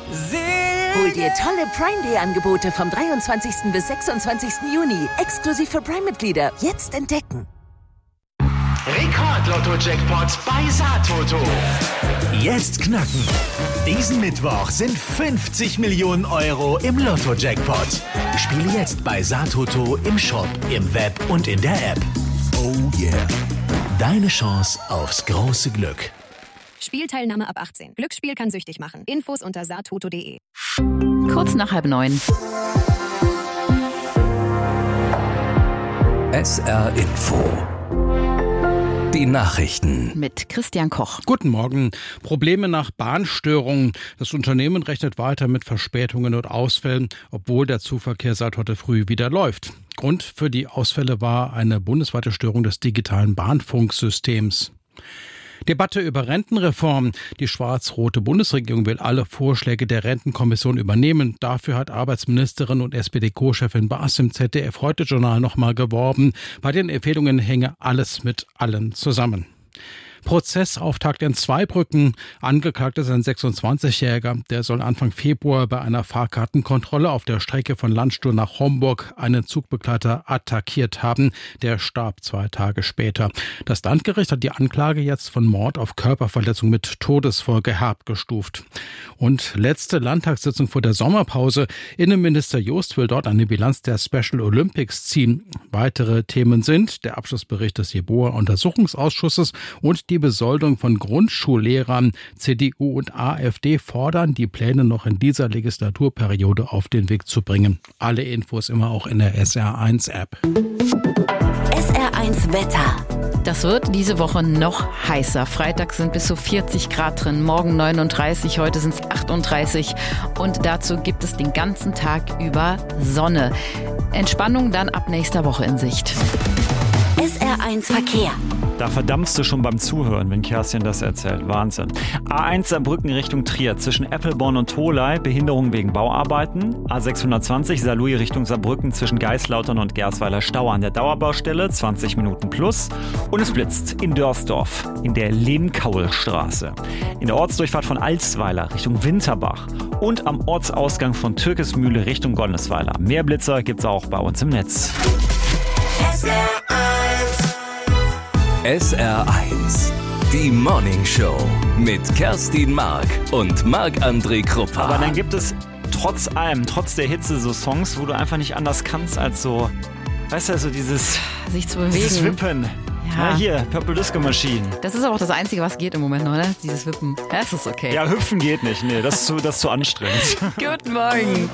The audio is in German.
Hol dir tolle Prime Day Angebote vom 23. bis 26. Juni. Exklusiv für Prime-Mitglieder. Jetzt entdecken. Rekord-Lotto-Jackpot bei Satoto. Jetzt knacken. Diesen Mittwoch sind 50 Millionen Euro im Lotto-Jackpot. Spiele jetzt bei Satoto im Shop, im Web und in der App. Oh yeah. Deine Chance aufs große Glück. Spielteilnahme ab 18. Glücksspiel kann süchtig machen. Infos unter satoto.de. Kurz nach 8:30. SR Info. Die Nachrichten Mit Christian Koch. Guten Morgen. Probleme nach Bahnstörungen. Das Unternehmen rechnet weiter mit Verspätungen und Ausfällen, obwohl der Zugverkehr seit heute früh wieder läuft. Grund für die Ausfälle war eine bundesweite Störung des digitalen Bahnfunksystems. Debatte über Rentenreform. Die schwarz-rote Bundesregierung will alle Vorschläge der Rentenkommission übernehmen. Dafür hat Arbeitsministerin und SPD-Co-Chefin Baas im ZDF-Heute-Journal nochmal geworben. Bei den Empfehlungen hänge alles mit allen zusammen. Prozessauftakt in Zweibrücken. Angeklagt ist ein 26-Jähriger. Der soll Anfang Februar bei einer Fahrkartenkontrolle auf der Strecke von Landstuhl nach Homburg einen Zugbegleiter attackiert haben. Der starb 2 Tage später. Das Landgericht hat die Anklage jetzt von Mord auf Körperverletzung mit Todesfolge herabgestuft. Und letzte Landtagssitzung vor der Sommerpause. Innenminister Jost will dort eine Bilanz der Special Olympics ziehen. Weitere Themen sind der Abschlussbericht des Jeboa-Untersuchungsausschusses und die Besoldung von Grundschullehrern. CDU und AfD fordern, die Pläne noch in dieser Legislaturperiode auf den Weg zu bringen. Alle Infos immer auch in der SR1-App. SR1 Wetter. Das wird diese Woche noch heißer. Freitag sind bis zu 40 Grad drin, morgen 39, heute sind es 38 und dazu gibt es den ganzen Tag über Sonne. Entspannung dann ab nächster Woche in Sicht. SR1 Verkehr. Da verdampfst du schon beim Zuhören, wenn Kerstin das erzählt. Wahnsinn. A1 Saarbrücken Richtung Trier. Zwischen Eppelborn und Tholey Behinderung wegen Bauarbeiten. A620 Saarlouis Richtung Saarbrücken zwischen Geislautern und Gersweiler Stau an der Dauerbaustelle. 20 Minuten plus. Und es blitzt in Dörsdorf in der Lehmkaulstraße. In der Ortsdurchfahrt von Alsweiler Richtung Winterbach. Und am Ortsausgang von Türkesmühle Richtung Gonnesweiler. Mehr Blitzer gibt's auch bei uns im Netz. SR1. Die Morning Show mit Kerstin Mark und Marc-André Kruppa. Aber dann gibt es trotz allem, trotz der Hitze, so Songs, wo du einfach nicht anders kannst als so, weißt du, so dieses Sich zu bewegen. Dieses Wippen. Ja. Ja, hier, Purple Disco Machine. Das ist aber auch das Einzige, was geht im Moment, oder? Dieses Wippen. Das ist okay. Ja, hüpfen geht nicht. Nee, das ist zu anstrengend. Guten Morgen.